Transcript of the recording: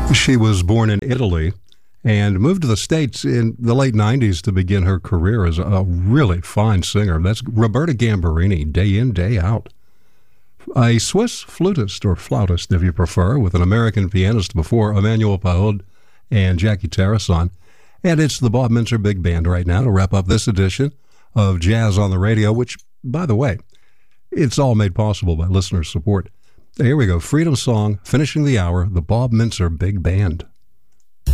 She was born in Italy and moved to the States in the late 90s to begin her career as a really fine singer. That's Roberta Gambarini, day in, day out. A Swiss flutist, or flautist if you prefer, with an American pianist before, Emmanuel Paod and Jackie Tarrason. And it's the Bob Mintzer Big Band right now to wrap up this edition of Jazz on the Radio, which, by the way, it's all made possible by listener support. Here we go. Freedom Song, finishing the hour, the Bob Mintzer Big Band.